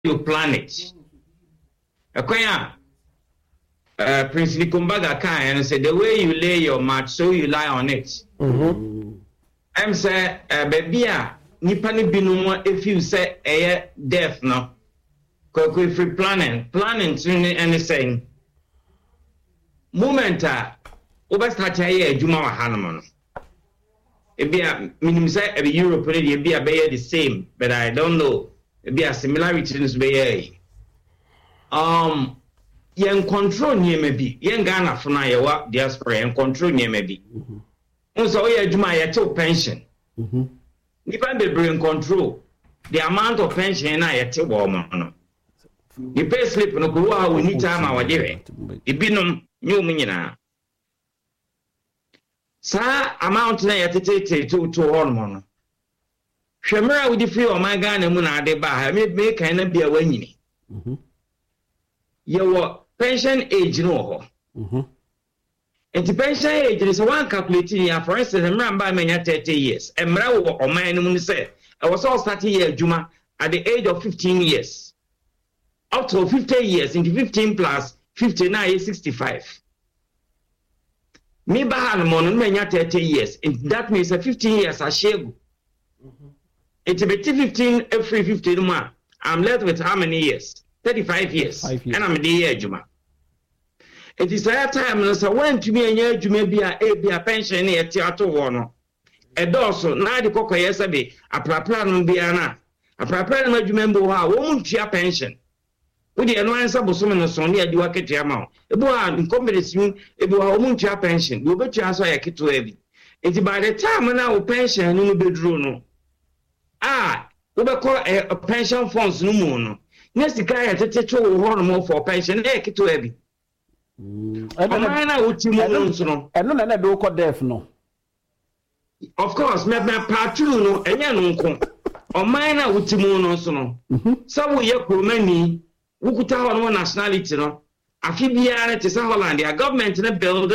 you plan it. Akwanya, Prince Nikumbaga can and say the way you lay your mat, so you lie on it. I'm say, baby, nipani binuma if you say death no. If we planning to anything. Momenta, over start a Juma Hanamon. It be a minimum say every Europe, it be a bay the same, but I don't know. It be a similarity in this bay. Yen control near maybe, yen Ghana for now, diaspora and control near maybe. Also, Juma, your pension. If I be bring control, the amount of pension I at woman. The pay slip no go we need time our day. The binum new minina. Sa amount na yatete to hormone. Shemra with the feel my Ghana muna de ba me kind be a wanyini. Your pension age no ho. And the pension age is one calculating ya for instance remember me 30 years. Emra wo o man no say I was all starting year Juma at the age of 15 years. Up to 50 years, into 15 plus 59 is 65. Me bahal mon menya 30 years. That means 15 years I share. It's about 15 every 15 months. I'm left with how many years? 35 years. And I'm the year Juma. It is that time so when to me a year Juma be a pension near theater one. And also now the cocoa yesterday a plan be ana. A plan remember how won't your pension. We the answer Bosman son near the work amount. A boy in combination, a boy won't your pension. You bet you answer a kid to heavy. It's by the time now pension in the bedroom. We call a pension funds no more. Next the guy at a one more for pension, a kid to heavy. I don't know. I don't know call death no. Of course, my part two no, and yan or mine out with Timono sono. Some way your many. Wukuta one nationality no afibia te say Holland their government na build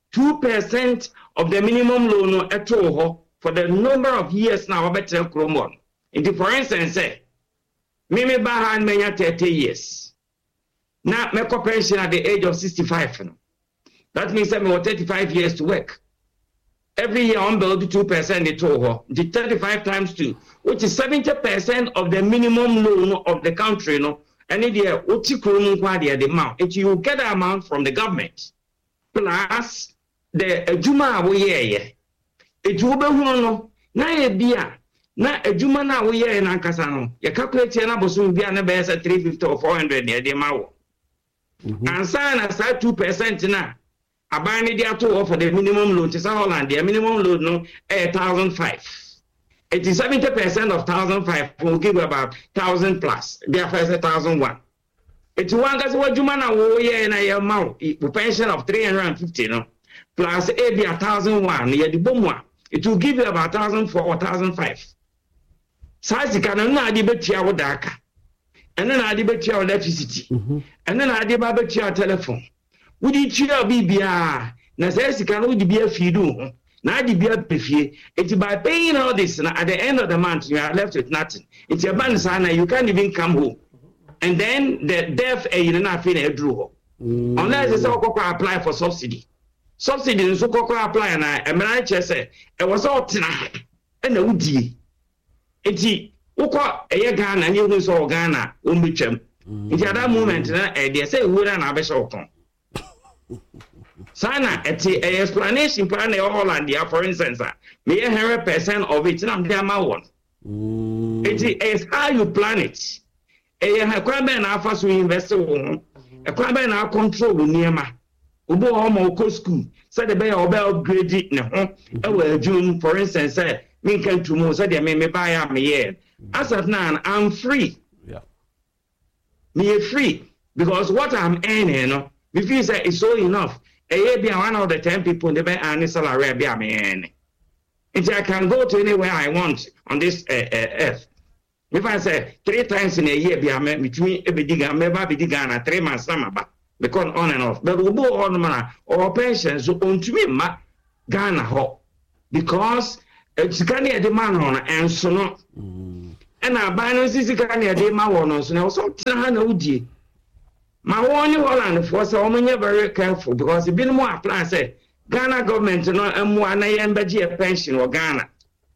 2% of the minimum loan no eto for the number of years now better kromon in the for instance say me ba han menya 30 years na me ko pension at the age of 65 no that means that me 35 years to work every year on build 2% eto the 35 times 2 which is 70% of the minimum loan of the country no. And if you the amount, if you get the amount from the government plus the Juma we it will be no na ye bia na Juma na we na nkasa no you calculate na boso bia na be 350 or 400 the amount and sign aside 2% na abani dia to for the minimum loan to Holland the minimum loan no 1,500. It is 70% of 1,500 will give about 1,000 plus. Therefore, it's 1,001. It's one guy what you man a year na your amount. Pension of 350 no plus a be 1,001. Yeah, the bomb one. It will give you about 1,004 or 1,005. Size can na di betia wo daka. And then I di betia electricity. And then I di betia telephone. Would you cheer bibia? Na says can would be a feed. Now the beer pay it's by paying all this now at the end of the month you are left with nothing. It's your bank sana you can't even come home. And then the death you not feel a draw. Unless it's all apply for subsidy. Subsidy so apply and I say it was all tonight and the woody. It's Uko a Ghana and you saw Ghana umbichem. It's at that moment they say we are not better. Sana a explanation plan the Holland for instance me 100% of it na dem one. It is how you plan it. A kwaba na afa so invest wo a kwaba na control niema ubo homo ko school said the be upgrade ne ho e wa June for instance say me can to mo said me buy am here as of now I'm free. Yeah, me free because what I'm earning no me feel say it's so enough. One of the 10 people in the bank and salary be a man. And I can go to anywhere I want on this earth. If I say 3 times in a year, be a man between every digger, maybe be digger 3 months summer back because on and off. But we go on man or pensions so on to me ma Ghana ho because it's can a demand on and so no. and I buy no sika na dey ma won so na so tena na udie ma won ni Holland for so omenye very careful because e been more apply say Ghana government no emu na ye mbaji a pension or Ghana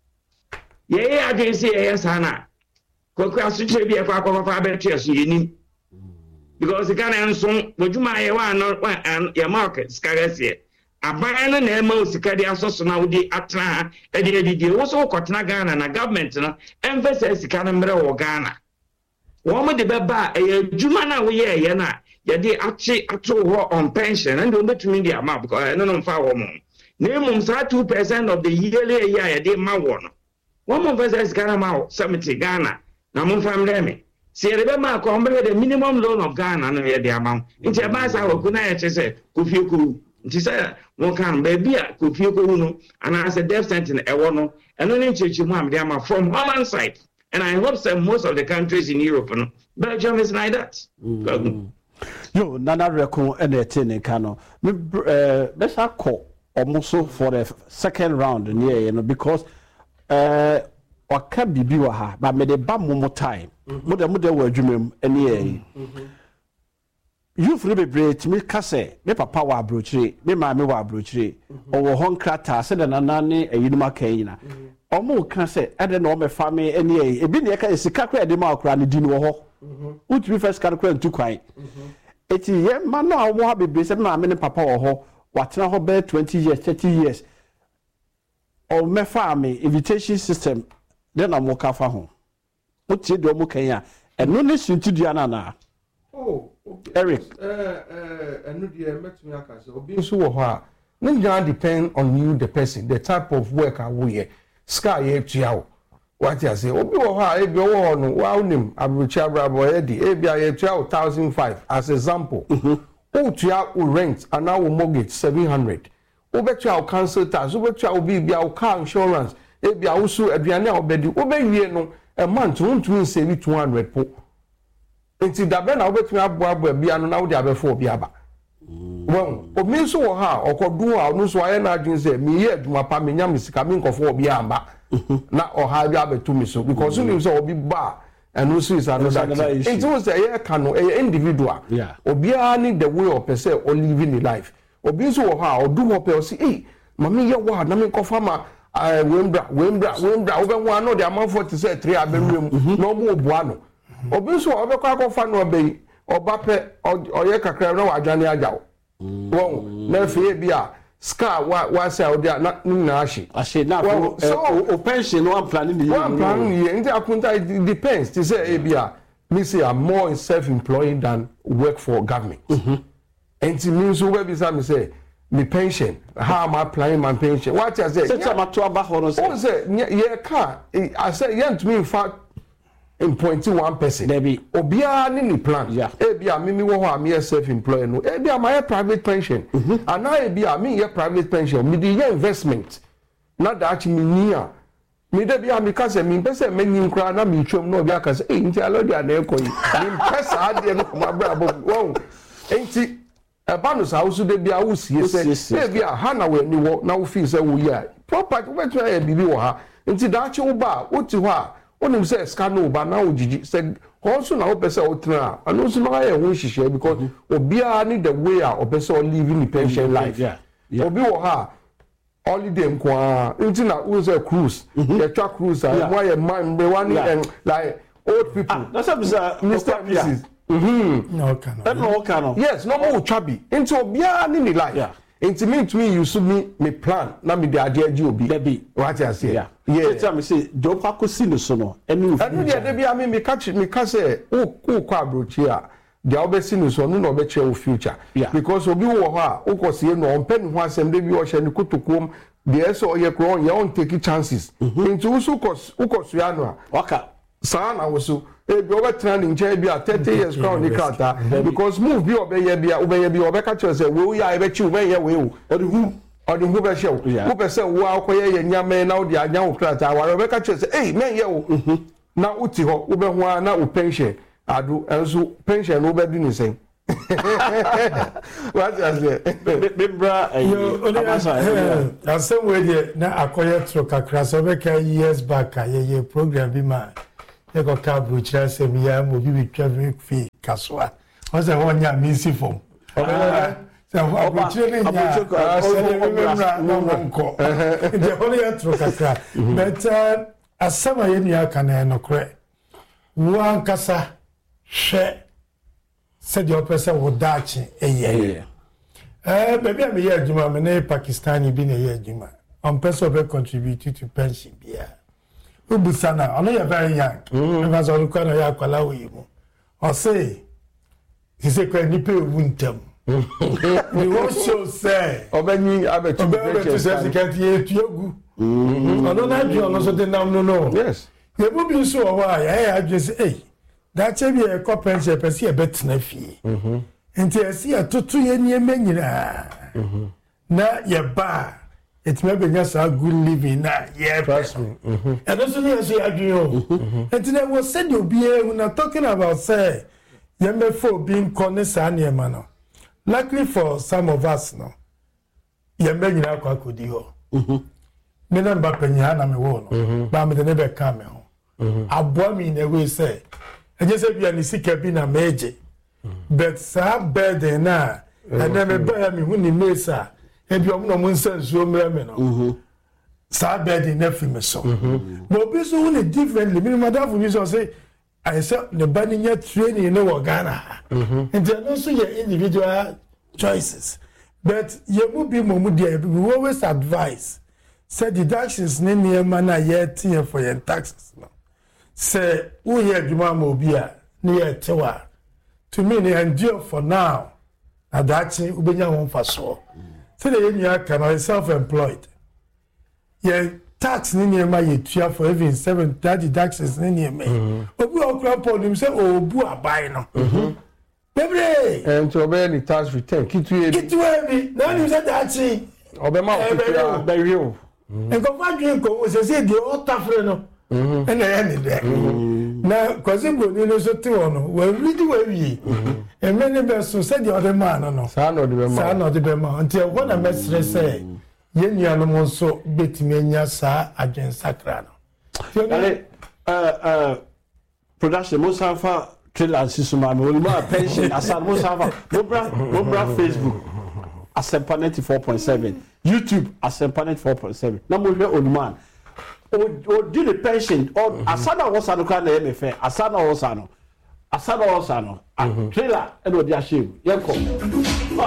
ye agency ye sana kokwa asuche bi e kwa fa betu asu yenim because Ghana enso wodwuma ye wa no ya market scarcity abana na ema osika dia soso na wodi atena edi wo so kotena Ghana na government no emphasize sika na mre wo Ghana wo mo de beba adwuma na wo ye na ye de ato ho on pension and we betumi dia ma because no mfa wo mo na emum sa 2% of the yearly year ye de ma wo no wo mo emphasize Ghana ma 70 Ghana na mo fam me see the ma ko mbe the minimum loan of Ghana no ye de amount nti e ba sa wo ku na ye chese kofieku nti say won kan baby a kofieku no and as a death sentence e wo no eno ne nchechi mu am de ama from Holland side and I hope that most of the countries in Europe no Belgium is like that. Yo nana reko enetene kano let's call almost for the second round near because waka bibi wa ha but me de ba momo time mo de wo adwumem ene you free be great me kase me papa wa abrochire me maame wa abrochire owo hon krata se de nana ne ayinuma kan yina omo kan se ade na o me fa me ene ebi ne ka sika kra de ma okra ne di no ho utri first kan kra ntu kwan eti ye ma no a wo ha bebre se maame ne papa wo ho watena ho be 20 years 30 years o me fa me invitation system then am ka fa ho uti de o mo kan ya eno ne suntudia na na Eric eno de metumi aka se obi nso wo ho a no depend on you the person the type of work I we sky ye tua what you say obi wo ho a ebi wo no wa unim abrucha brabo e di ebi ye tua 1005 as example o tua o rent and now mortgage 700 o be tua o council tax o be tua o bibia o car insurance ebi a wo so aduane a obedi o be wie no a month won save 200 po enti dabe na obetumi aboabo bia no na wo de abefo obi aba won o mi so wo ha okodu a no so aye na adwin se mi ye adwuma pa me nya misika mi nkofo obi amba na o ha bia betumi so because you so obi ba and no so is another issue enti wo say ye ka no individual obi a ni the way of person or living the life obi so wo ha odu ho pe o say eh mami ye wo na mi nkofo ma wembra wo be ho ano de amanfo te say 3 abenwem no mo obua no obi so obekwa akofa no obei obape oye kakra na wadwane ajawo won na fie bia ska wa say odi na ashi na o pension no plan ni nti akunta it depends to say bia me say I'm more self-employed than work for government and to me so we be say me pension how am I applying my pension what I say say ma to aba ho no say ye ka I say ye to me in fact in 0.1%. Maybe Obia ni plan. Ebia mimi wo ho am self-employed no. Ebia my private pension. And now ebia me private pension. Me the investment. Na da achi me nia. Me de bia me ka se me pese me nyin kra na me twom no bia ka se nti alodi ana ekoyi. Me pesa ade no ma bra bo. Wo. Enti eba no sa wo so de bia wo sie se. Ebia ha na we ni wo na wo fi se wo ya. Property wo betu ya bibi wo ha. Enti da achi wo ba wo ti ho a onim say scandal ba na ojiji say also na opese otra and also na ya ho hihye because obia need the way a opese o living the pension life obi wo ha holiday nkwa nti na we say cruise the track cruise and why man be one and like old people that's Mr. Mrs. No can yes no more chabi nti obia ni ni life intimate me you should me plan na me dey ade obi debi what I say tell me say do kwakosi no so no enu dey bia me ka say o kwa abrochi a dey obesi no so no obe che o future because obi wo ho a o kosie no on pen ho asem dey bi o hye ne kotokom dey so ye kro on ye on take chances into usu ukosua no a waka saa na wo so e bi obe training che bi a 30 years crown ni kata because move bi obeye bia obe ka che say we ya ebe chi we ye we o odi hu be show who be say wo akoye ye nyame na odi anya wo krata wa obe ka che say eh men ye wo na uti ho wo be ho na wo pension adu enso pension no be di ni sen what is it bibra the same way na akoye tro kakra so be ka years back ye program bi ma e go ka bu chira se mi ya mo bi twa fi kaswa o se won nya mi si fom se ho bu chira ni nya se le mi mra no nko de ho ya tro kakra but asama ye ni aka na no kre wan kasa hwe se de opese wo dachi eye baby am ye adwuma me na Pakistani bi na ye adwuma on person be contribute to pension bia ubusana ono ya very young never so ko na ya kwala we mu o say he say kwa ni pe wuntam we want show say obeni abetu be say security etuagu ono na dwo ono so de nam no yes ye bu bi so wa ya adwo say eh that chebi e ko pension pesi e betena fie nti esi atoto ye niema nyina na ye ba it may be just a good living na yeah trust me and also you say adwo and then we said you be we talking about say you may for being connected niema no luckily for some of us no ye me nyina kwa kodi ho me na mba panya na me wo no ba me de ne be ka me ho aboa mi na we say e je say bia ni sika bi na meje but sa burden na and then me ba mi hu ni mesa ebi omo no mo nsansuo mra me no sa burden na fi me so but bi so hu differently me madam fu so say I say the baninya training no wo Ghana and then also your individual choices but you will be momu there we always advise say deductions ne niema na yet for your taxes no say who here dwuma ma obi a ne yet wa to me ne endure for now adachi ubenya ho faso say the nya can self employed yeah tax ne niema yetua for even 7 that deductions ne niema obi okra pon say obu abai no bebre and to obey the tax return kitwe bi na ni say dachi obema kitwa very o en ko fa dwen ko o say the otafre no na ya ni de na kwazi gboni no so ti wono we read we wi e many be so say the other man no sa no de be ma until when I mesre say ye nuano mo so betimi anya sa adwen sakra no ale production mo sanfa trailer sisuma me woni ma pension asan mo sanfa mo bra Facebook Asempa 94.7 YouTube Asempa 94.7 na mo hwe Oluman o do the pension or asana wosano ka na me fe asana wosano trailer e no dia shame yenko